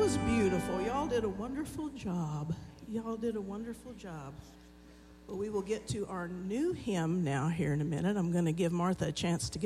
was beautiful. Y'all did a wonderful job. Y'all did a wonderful job. Well, we will get to our new hymn now here in a minute. I'm going to give Martha a chance to get